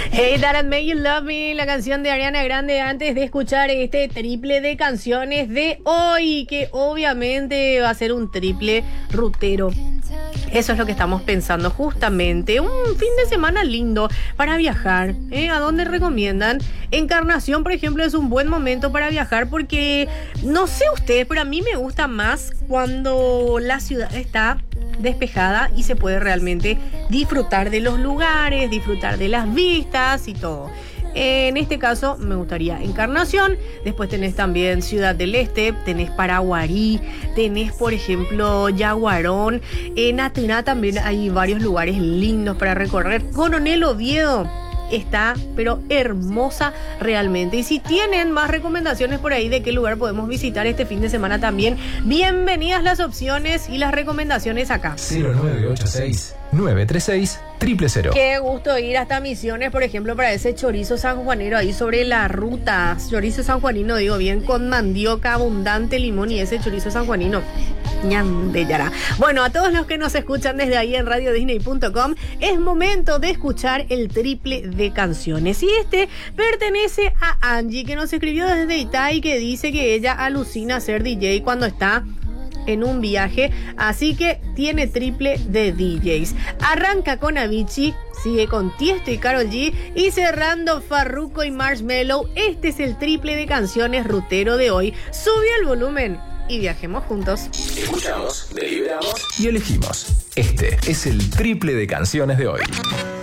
Hey That Made You Love Me, la canción de Ariana Grande, antes de escuchar este triple de canciones de hoy, que obviamente va a ser un triple rutero. Eso es lo que estamos pensando justamente. Un fin de semana lindo para viajar. ¿A dónde recomiendan? Encarnación, por ejemplo, es un buen momento para viajar porque, no sé ustedes, pero a mí me gusta más cuando la ciudad está despejada y se puede realmente disfrutar de los lugares, disfrutar de las vistas y todo. En este caso me gustaría Encarnación. Después tenés también Ciudad del Este, tenés Paraguarí, tenés por ejemplo Yaguarón. En Atiná también hay varios lugares lindos para recorrer. Coronel Oviedo está pero hermosa realmente. Y si tienen más recomendaciones por ahí de qué lugar podemos visitar este fin de semana también, bienvenidas las opciones y las recomendaciones acá. 0986-936-000. Qué gusto ir hasta Misiones, por ejemplo, para ese chorizo sanjuanero ahí sobre la ruta. Chorizo sanjuanino, digo bien, con mandioca, abundante limón y ese chorizo sanjuanino. Ñam de Yara. Bueno, a todos los que nos escuchan desde ahí en radiodisney.com, es momento de escuchar el triple de canciones. Y este pertenece a Angie, que nos escribió desde Itay, que dice que ella alucina ser DJ cuando está en un viaje, así que tiene triple de DJs. Arranca con Avicii, sigue con Tiesto y Karol G y cerrando Farruko y Marshmello. Este es el triple de canciones rutero de hoy. Sube el volumen y viajemos juntos. Escuchamos, deliberamos y elegimos. Este es el triple de canciones de hoy.